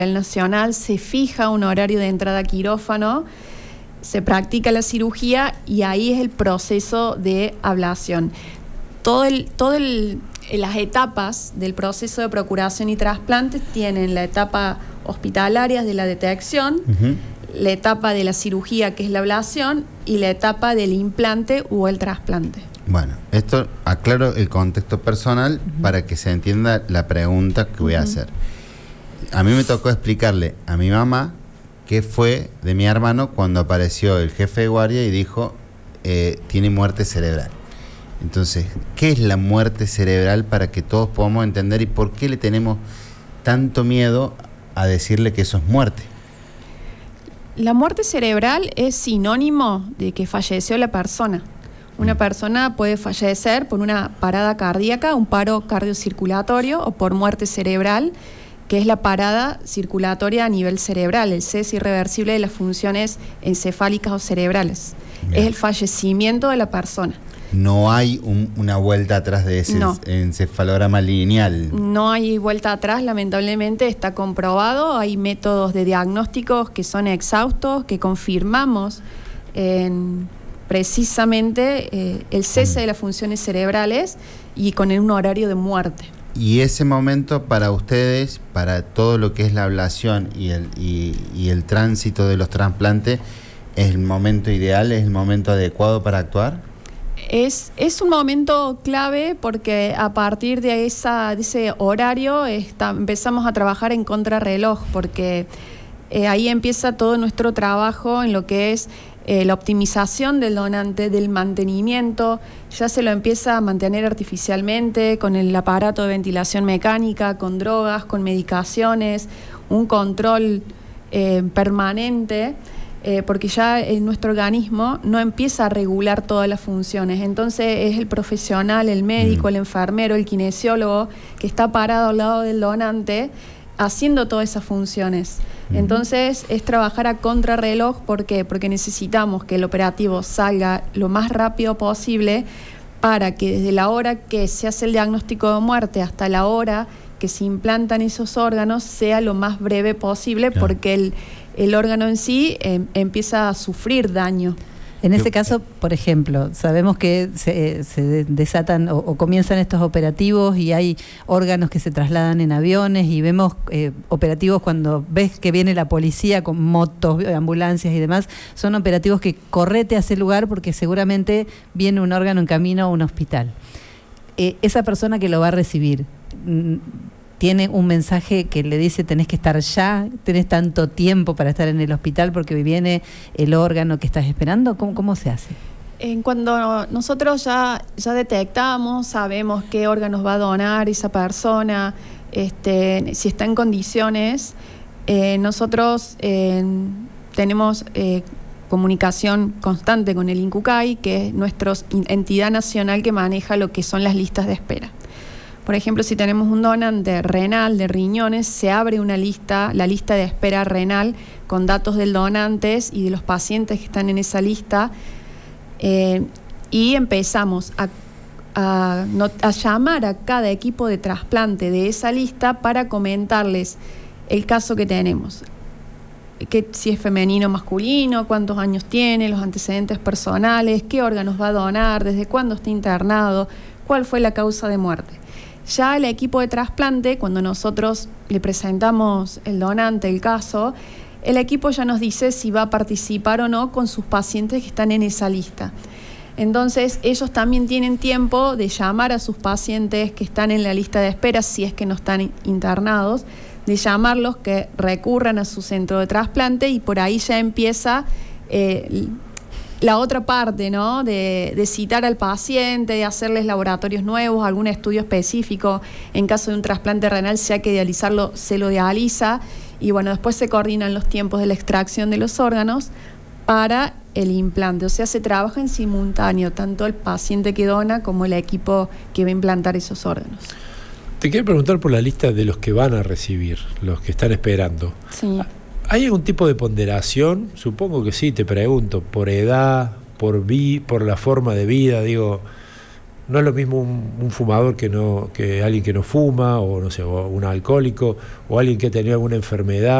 nacional se fija un horario de entrada a quirófano, se practica la cirugía y ahí es el proceso de ablación. Las etapas del proceso de procuración y trasplantes tienen la etapa hospitalaria de la detección, la etapa de la cirugía, que es la ablación, y la etapa del implante o el trasplante. Bueno, esto aclaro el contexto personal para que se entienda la pregunta que voy a hacer. A mí me tocó explicarle a mi mamá qué fue de mi hermano cuando apareció el jefe de guardia y dijo, tiene muerte cerebral. Entonces, ¿qué es la muerte cerebral para que todos podamos entender y por qué le tenemos tanto miedo a decirle que eso es muerte? La muerte cerebral es sinónimo de que falleció la persona. Una persona puede fallecer por una parada cardíaca, un paro cardiocirculatorio, o por muerte cerebral, que es la parada circulatoria a nivel cerebral, el cese irreversible de las funciones encefálicas o cerebrales. Bien. Es el fallecimiento de la persona. No hay una vuelta atrás de ese encefalograma lineal. No hay vuelta atrás, lamentablemente está comprobado. Hay métodos de diagnósticos que son exhaustos, que confirmamos precisamente el cese de las funciones cerebrales y con un horario de muerte. Y ese momento para ustedes, para todo lo que es la ablación y el tránsito de los trasplantes, ¿es el momento ideal, es el momento adecuado para actuar? Es un momento clave porque a partir de ese horario empezamos a trabajar en contrarreloj, porque ahí empieza todo nuestro trabajo en lo que es la optimización del donante, del mantenimiento. Ya se lo empieza a mantener artificialmente con el aparato de ventilación mecánica, con drogas, con medicaciones, un control permanente. Porque ya nuestro organismo no empieza a regular todas las funciones. Entonces es el profesional, el médico, el enfermero, el kinesiólogo que está parado al lado del donante haciendo todas esas funciones. Entonces es trabajar a contrarreloj. ¿Por qué? Porque necesitamos que el operativo salga lo más rápido posible para que desde la hora que se hace el diagnóstico de muerte hasta la hora que se implantan esos órganos sea lo más breve posible, claro, porque el órgano en sí empieza a sufrir daño. En ese caso, por ejemplo, sabemos que se desatan o comienzan estos operativos y hay órganos que se trasladan en aviones y vemos operativos cuando ves que viene la policía con motos, ambulancias y demás, son operativos que correte a ese lugar porque seguramente viene un órgano en camino a un hospital. Esa persona que lo va a recibir tiene un mensaje que le dice tenés que estar ya, tenés tanto tiempo para estar en el hospital porque viene el órgano que estás esperando. ¿Cómo se hace? Cuando nosotros ya detectamos, sabemos qué órganos va a donar esa persona, si está en condiciones, nosotros tenemos comunicación constante con el INCUCAI, que es nuestra entidad nacional que maneja lo que son las listas de espera. Por ejemplo, si tenemos un donante renal de riñones, se abre la lista de espera renal con datos del donante y de los pacientes que están en esa lista, y empezamos a llamar a cada equipo de trasplante de esa lista para comentarles el caso que tenemos, si es femenino o masculino, cuántos años tiene, los antecedentes personales, qué órganos va a donar, desde cuándo está internado, cuál fue la causa de muerte. Ya el equipo de trasplante, cuando nosotros le presentamos el donante, el caso, el equipo ya nos dice si va a participar o no con sus pacientes que están en esa lista. Entonces, ellos también tienen tiempo de llamar a sus pacientes que están en la lista de espera, si es que no están internados, de llamarlos que recurran a su centro de trasplante, y por ahí ya empieza la otra parte, ¿no? De citar al paciente, de hacerles laboratorios nuevos, algún estudio específico. En caso de un trasplante renal, si hay que dializarlo, se lo dializa. Y bueno, después se coordinan los tiempos de la extracción de los órganos para el implante. O sea, se trabaja en simultáneo, tanto el paciente que dona como el equipo que va a implantar esos órganos. Te quiero preguntar por la lista de los que van a recibir, los que están esperando. Sí. ¿Hay algún tipo de ponderación? Supongo que sí, te pregunto, por edad, por la forma de vida, digo, No es lo mismo un fumador que alguien que no fuma, o no sé, o un alcohólico, o alguien que ha tenido alguna enfermedad